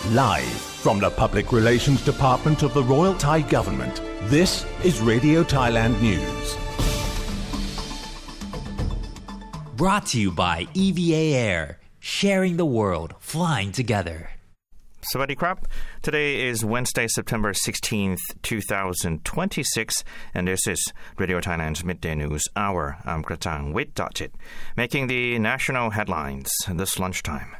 Live from the Public Relations Department of the Royal Thai Government, this is Radio Thailand News. Brought to you by EVA Air, sharing the world, flying together. Sawadee krap. Today is Wednesday, September 16th, 2026, and this is Radio Thailand's Midday News Hour. I'm Kratang Witdachit, making the national headlines this lunchtime.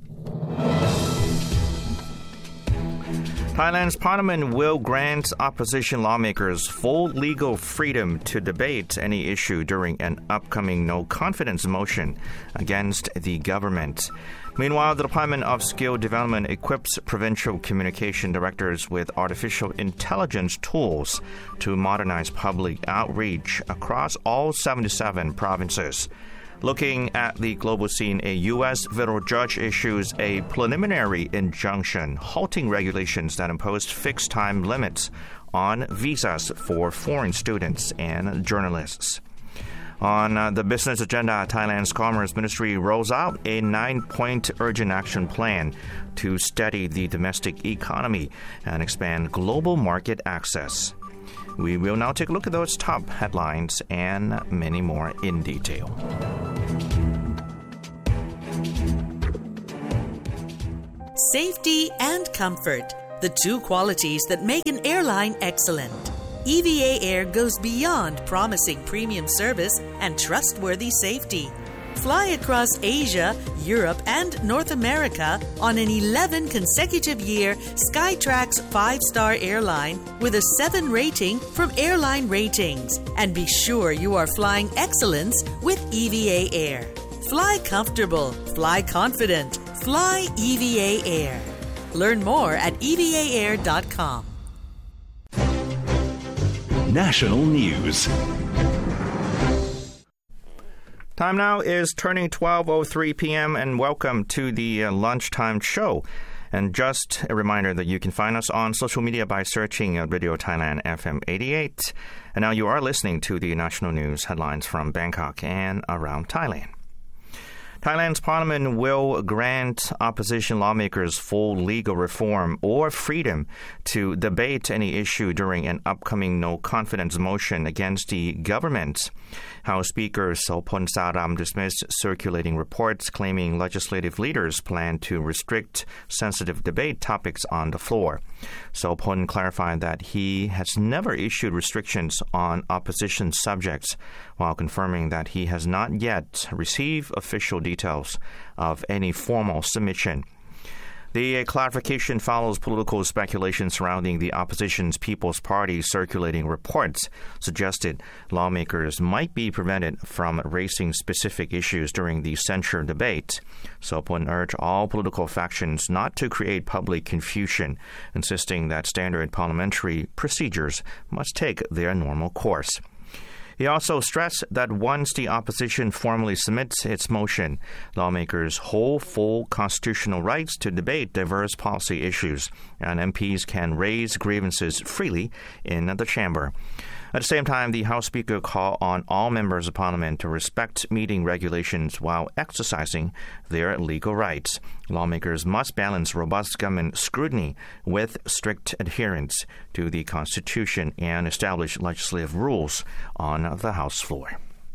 Thailand's parliament will grant opposition lawmakers full legal freedom to debate any issue during an upcoming no-confidence motion against the government. Meanwhile, the Department of Skill Development equips provincial communication directors with artificial intelligence tools to modernize public outreach across all 77 provinces. Looking at the global scene, a U.S. federal judge issues a preliminary injunction halting regulations that imposed fixed time limits on visas for foreign students and journalists. On the business agenda, Thailand's Commerce Ministry rolls out a 9-point urgent action plan to steady the domestic economy and expand global market access. We will now take a look at those top headlines and many more in detail. Safety and comfort, the two qualities that make an airline excellent. EVA Air goes beyond promising premium service and trustworthy safety. Fly across Asia, Europe, and North America on an 11-consecutive-year Skytrax 5-star airline with a 7 rating from Airline Ratings. And be sure you are flying excellence with EVA Air. Fly comfortable, fly confident, fly EVA Air. Learn more at evaair.com. National News. Time now is turning 12:03 p.m. and welcome to the lunchtime show. And just a reminder that you can find us on social media by searching Radio Thailand FM 88. And now you are listening to the national news headlines from Bangkok and around Thailand. Thailand's parliament will grant opposition lawmakers full legal reform or freedom to debate any issue during an upcoming no-confidence motion against the government. House Speaker Sopon Saram dismissed circulating reports claiming legislative leaders plan to restrict sensitive debate topics on the floor. Sopon clarified that he has never issued restrictions on opposition subjects, while confirming that he has not yet received official details of any formal submission. The clarification follows political speculation surrounding the opposition's People's Party. Circulating reports suggested lawmakers might be prevented from raising specific issues during the censure debate. Sopon urged all political factions not to create public confusion, insisting that standard parliamentary procedures must take their normal course. He also stressed that once the opposition formally submits its motion, lawmakers hold full constitutional rights to debate diverse policy issues, and MPs can raise grievances freely in the chamber. At the same time, the House Speaker called on all members of Parliament to respect meeting regulations while exercising their legal rights. Lawmakers must balance robust government scrutiny with strict adherence to the Constitution and establish legislative rules on the House floor.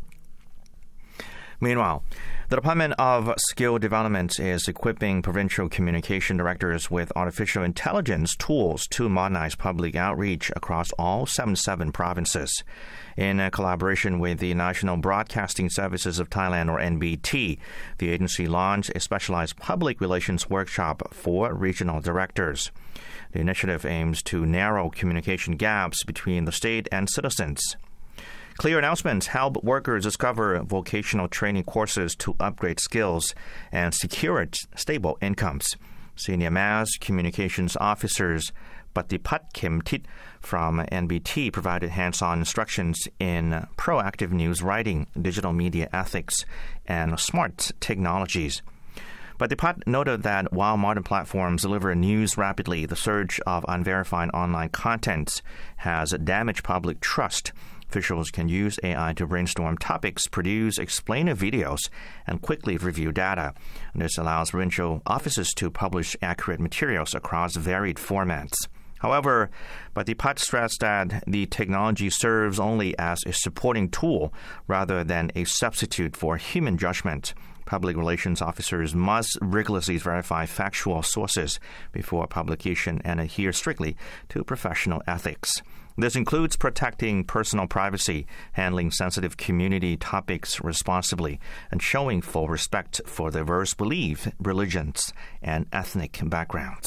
Meanwhile, the Department of Skill Development is equipping provincial communication directors with artificial intelligence tools to modernize public outreach across all 77 provinces. In collaboration with the National Broadcasting Services of Thailand, or NBT, the agency launched a specialized public relations workshop for regional directors. The initiative aims to narrow communication gaps between the state and citizens. Clear announcements help workers discover vocational training courses to upgrade skills and secure stable incomes. Senior Mass Communications Officers Patipat Khemtit from NBT provided hands-on instructions in proactive news writing, digital media ethics, and smart technologies. But Patipat noted that while modern platforms deliver news rapidly, the surge of unverified online content has damaged public trust Officials can use AI to brainstorm topics, produce explainer videos, and quickly review data. And this allows provincial offices to publish accurate materials across varied formats. However, Patipat stressed that the technology serves only as a supporting tool rather than a substitute for human judgment. Public relations officers must rigorously verify factual sources before publication and adhere strictly to professional ethics. This includes protecting personal privacy, handling sensitive community topics responsibly, and showing full respect for diverse beliefs, religions, and ethnic backgrounds.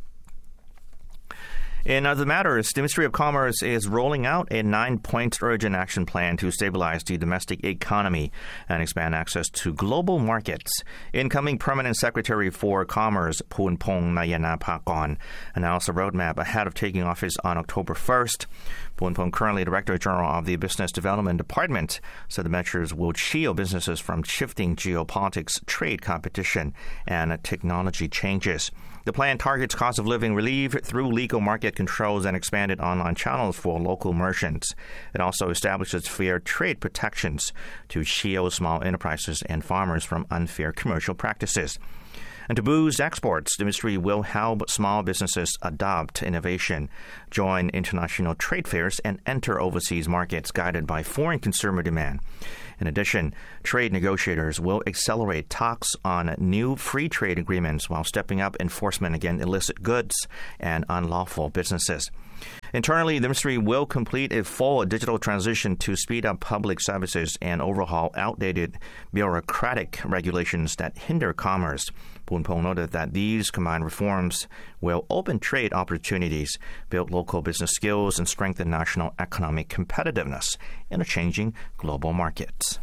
In other matters, the Ministry of Commerce is rolling out a 9-point urgent action plan to stabilize the domestic economy and expand access to global markets. Incoming Permanent Secretary for Commerce, Poonpong Nayanapakorn, announced a roadmap ahead of taking office on October 1st. Poonpong, currently Director General of the Business Development Department, said the measures will shield businesses from shifting geopolitics, trade competition, and technology changes. The plan targets cost of living relief through legal market controls and expanded online channels for local merchants. It also establishes fair trade protections to shield small enterprises and farmers from unfair commercial practices. And to boost exports, the ministry will help small businesses adopt innovation, join international trade fairs, and enter overseas markets guided by foreign consumer demand. In addition, trade negotiators will accelerate talks on new free trade agreements while stepping up enforcement against illicit goods and unlawful businesses. Internally, the ministry will complete a full digital transition to speed up public services and overhaul outdated bureaucratic regulations that hinder commerce. Poonpong noted that these combined reforms will open trade opportunities, build local business skills, and strengthen national economic competitiveness in a changing global market.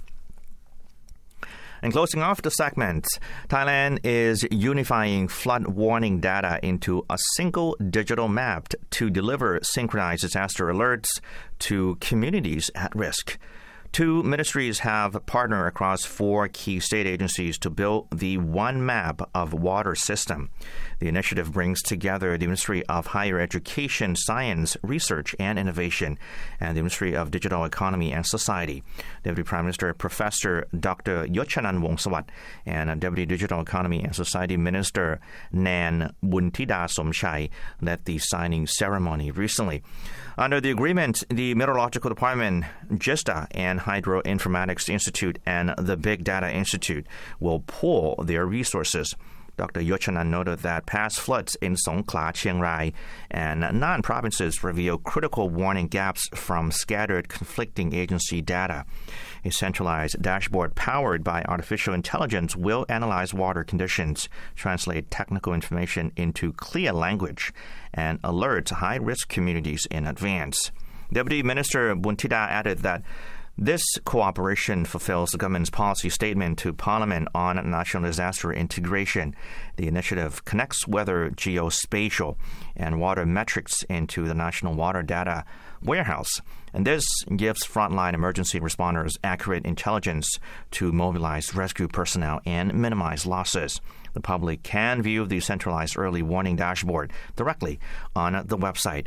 And closing off the segment, Thailand is unifying flood warning data into a single digital map to deliver synchronized disaster alerts to communities at risk. 2 ministries have partnered across 4 key state agencies to build the One Map of Water system. The initiative brings together the Ministry of Higher Education, Science, Research and Innovation and the Ministry of Digital Economy and Society. Deputy Prime Minister Professor Dr. Yochanan Wongsawat and Deputy Digital Economy and Society Minister Nan Buntida Somchai led the signing ceremony recently. Under the agreement, the Meteorological Department, GISTA, and Hydroinformatics Institute and the Big Data Institute will pool their resources. Dr. Yochanan noted that past floods in Songkhla, Chiang Rai, and 9 provinces reveal critical warning gaps from scattered conflicting agency data. A centralized dashboard powered by artificial intelligence will analyze water conditions, translate technical information into clear language, and alert high-risk communities in advance. Deputy Minister Buntida added that this cooperation fulfills the government's policy statement to Parliament on national disaster integration. The initiative connects weather, geospatial, and water metrics into the National Water Data Warehouse. And this gives frontline emergency responders accurate intelligence to mobilize rescue personnel and minimize losses. The public can view the centralized early warning dashboard directly on the website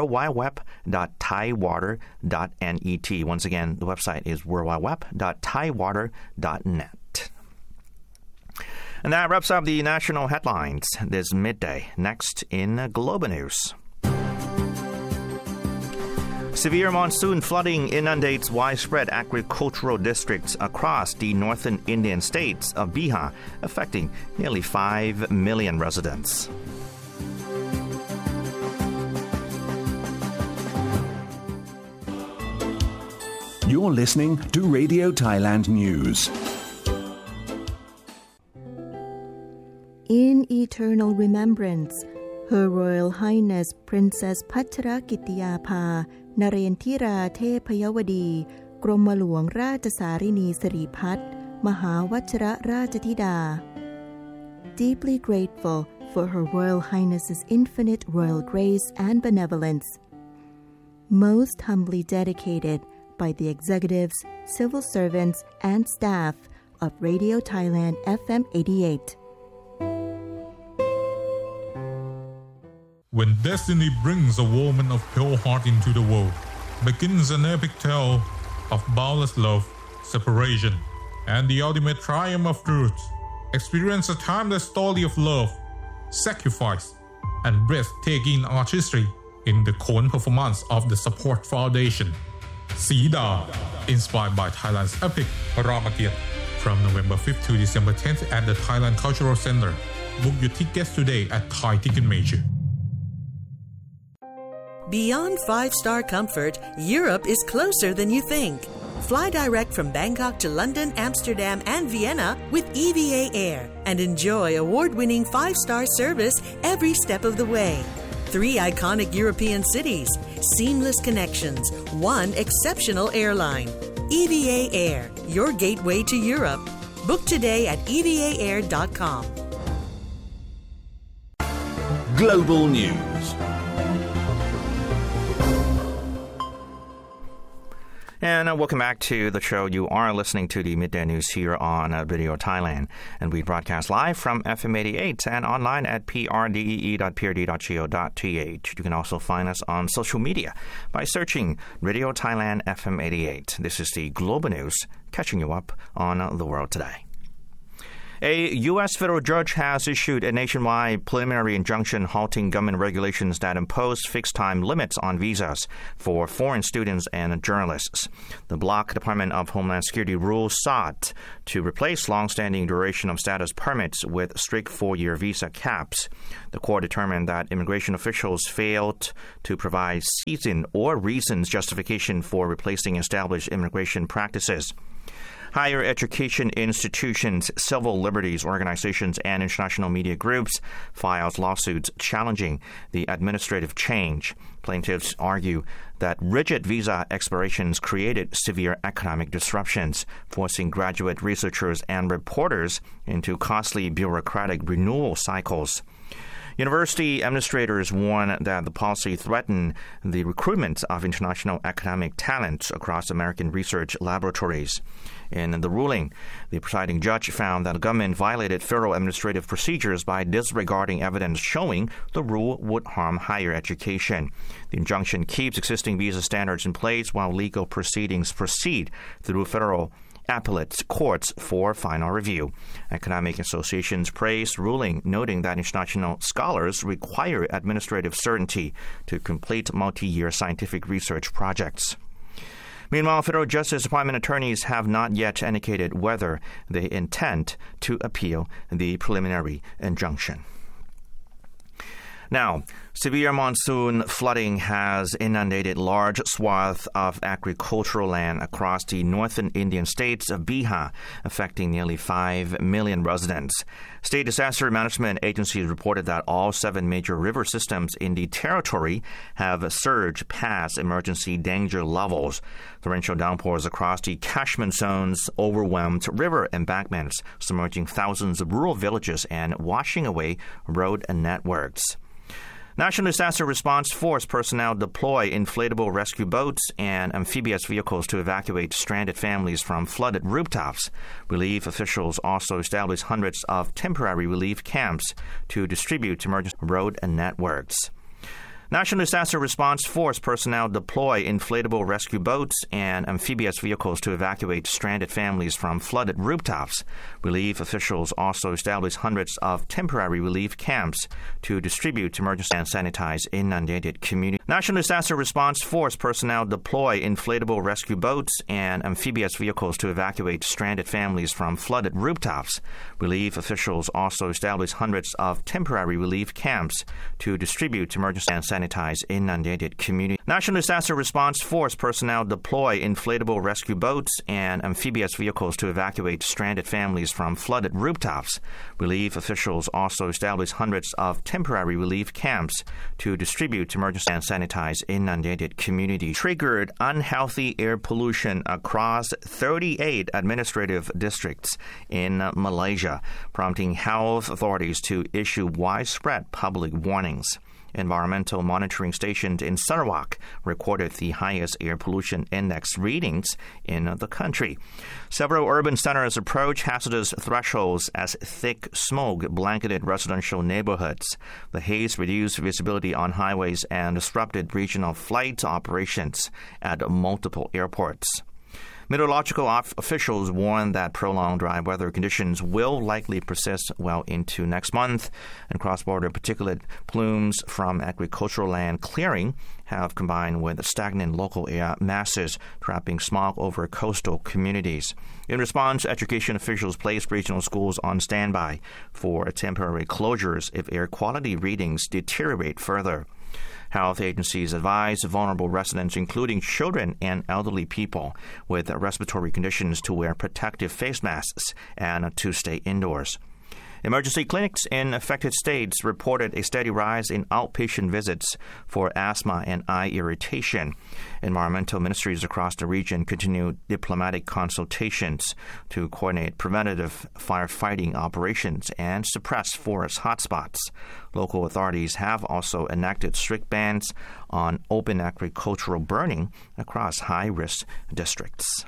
worldwideweb.thaiwater.net. Once again, the website is worldwideweb.thaiwater.net. And that wraps up the national headlines this midday. Next in Global News. Severe monsoon flooding inundates widespread agricultural districts across the northern Indian states of Bihar, affecting nearly 5 million residents. You're listening to Radio Thailand News. In eternal remembrance, Her Royal Highness Princess Pachrakitiyapha Narendra Thepayawadi กรมหลวงราชสารินีสิริพัฒน์มหาวชิรราชธิดา Deeply grateful for Her Royal Highness's infinite royal grace and benevolence. Most humbly dedicated by the executives, civil servants, and staff of Radio Thailand FM 88. When destiny brings a woman of pure heart into the world, begins an epic tale of boundless love, separation, and the ultimate triumph of truth. Experience a timeless story of love, sacrifice, and breathtaking artistry in the Khon performance of the Support Foundation. Sida, inspired by Thailand's epic Ramagiyat, from November 5th to December 10th at the Thailand Cultural Center. Book your tickets today at Thai Ticket Major. Beyond five-star comfort, Europe is closer than you think. Fly direct from Bangkok to London, Amsterdam, and Vienna with EVA Air and enjoy award-winning five-star service every step of the way. 3 iconic European cities, seamless connections, one exceptional airline. EVA Air, your gateway to Europe. Book today at evaair.com. Global News. And welcome back to the show. You are listening to the Midday News here on Radio Thailand. And we broadcast live from FM 88 and online at prdee.prd.co.th. You can also find us on social media by searching Radio Thailand FM 88. This is the Global News, catching you up on the world today. A U.S. federal judge has issued a nationwide preliminary injunction halting government regulations that impose fixed-time limits on visas for foreign students and journalists. The bloc Department of Homeland Security rule sought to replace long-standing duration of status permits with strict 4-year visa caps. The court determined that immigration officials failed to provide season or reasons justification for replacing established immigration practices. Higher education institutions, civil liberties organizations, and international media groups filed lawsuits challenging the administrative change. Plaintiffs argue that rigid visa expirations created severe economic disruptions, forcing graduate researchers and reporters into costly bureaucratic renewal cycles. University administrators warn that the policy threatened the recruitment of international economic talent across American research laboratories. In the ruling, the presiding judge found that the government violated federal administrative procedures by disregarding evidence showing the rule would harm higher education. The injunction keeps existing visa standards in place while legal proceedings proceed through federal appellate courts for final review. Economic associations praised ruling, noting that international scholars require administrative certainty to complete multi-year scientific research projects. Meanwhile, Federal Justice Department attorneys have not yet indicated whether they intend to appeal the preliminary injunction. Now, severe monsoon flooding has inundated large swaths of agricultural land across the northern Indian states of Bihar, affecting nearly 5 million residents. State disaster management agencies reported that all 7 major river systems in the territory have surged past emergency danger levels. Torrential downpours across the catchment zones overwhelmed river embankments, submerging thousands of rural villages and washing away road networks. National Disaster Response Force personnel deploy inflatable rescue boats and amphibious vehicles to evacuate stranded families from flooded rooftops. Relief officials also established hundreds of temporary relief camps to distribute emergency road networks. National Disaster Response Force personnel deploy inflatable rescue boats and amphibious vehicles to evacuate stranded families from flooded rooftops. Relief officials also established hundreds of temporary relief camps to distribute emergency and sanitize inundated communities. National Disaster Response Force personnel deploy inflatable rescue boats and amphibious vehicles to evacuate stranded families from flooded rooftops. Relief officials also established hundreds of temporary relief camps to distribute emergency and sanitize inundated communities. National Disaster Response Force personnel deploy inflatable rescue boats and amphibious vehicles to evacuate stranded families from flooded rooftops. Relief officials also established hundreds of temporary relief camps to distribute emergency and sanitize inundated communities. Triggered unhealthy air pollution across 38 administrative districts in Malaysia, prompting health authorities to issue widespread public warnings. environmental monitoring station in Sarawak recorded the highest air pollution index readings in the country. Several urban centers approach hazardous thresholds as thick smoke blanketed residential neighborhoods. The haze reduced visibility on highways and disrupted regional flight operations at multiple airports. Meteorological officials warn that prolonged dry weather conditions will likely persist well into next month, and cross-border particulate plumes from agricultural land clearing have combined with stagnant local air masses, trapping smog over coastal communities. In response, education officials placed regional schools on standby for temporary closures if air quality readings deteriorate further. Health agencies advise vulnerable residents, including children and elderly people with respiratory conditions, to wear protective face masks and to stay indoors. Emergency clinics in affected states reported a steady rise in outpatient visits for asthma and eye irritation. Environmental ministries across the region continue diplomatic consultations to coordinate preventative firefighting operations and suppress forest hotspots. Local authorities have also enacted strict bans on open agricultural burning across high-risk districts.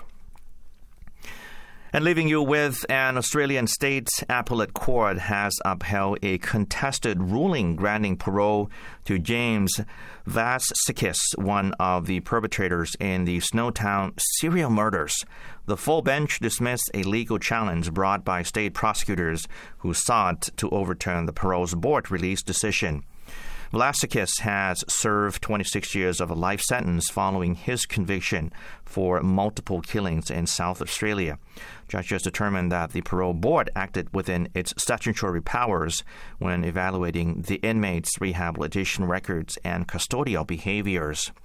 And leaving you with an Australian state appellate court has upheld a contested ruling granting parole to James Vassakis, one of the perpetrators in the Snowtown serial murders. The full bench dismissed a legal challenge brought by state prosecutors who sought to overturn the parole board release decision. Vlasikis has served 26 years of a life sentence following his conviction for multiple killings in South Australia. Judges determined that the parole board acted within its statutory powers when evaluating the inmates' rehabilitation records and custodial behaviors.